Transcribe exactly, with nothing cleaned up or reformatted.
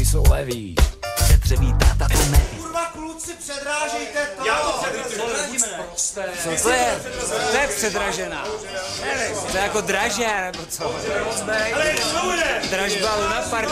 taky jsou levý. Předřeví táta to neví. Kurva, kluci, předrážejte to! Já to předrážím. Co to je? To je předražená. To je jako draže, nebo co? Ale co bude? Dražba Luna Park.